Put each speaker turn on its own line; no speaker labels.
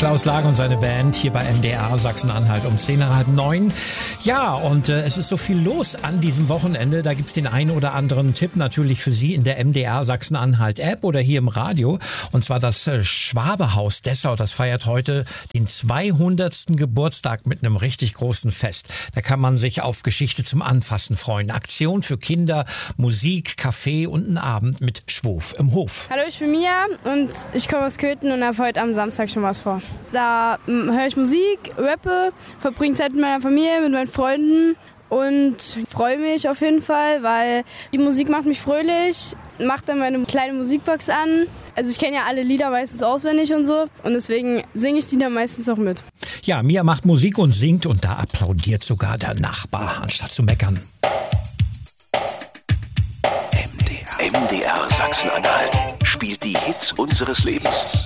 Klaus Lage und seine Band hier bei MDR Sachsen-Anhalt um 10:30. Ja, und es ist so viel los an diesem Wochenende. Da gibt's den einen oder anderen Tipp natürlich für Sie in der MDR Sachsen-Anhalt App oder hier im Radio. Und zwar das Schwabehaus Dessau. Das feiert heute den 200. Geburtstag mit einem richtig großen Fest. Da kann man sich auf Geschichte zum Anfassen freuen. Aktion für Kinder, Musik, Kaffee und einen Abend mit Schwof im Hof.
Hallo, ich bin Mia und ich komme aus Köthen und habe heute am Samstag schon was vor. Da höre ich Musik, rappe, verbringe Zeit mit meiner Familie, mit meinen Freunden und freue mich auf jeden Fall, weil die Musik macht mich fröhlich, macht dann meine kleine Musikbox an. Also ich kenne ja alle Lieder meistens auswendig und so und deswegen singe ich die dann meistens auch mit.
Ja, Mia macht Musik und singt und da applaudiert sogar der Nachbar, anstatt zu meckern.
MDR Sachsen-Anhalt spielt die Hits unseres Lebens.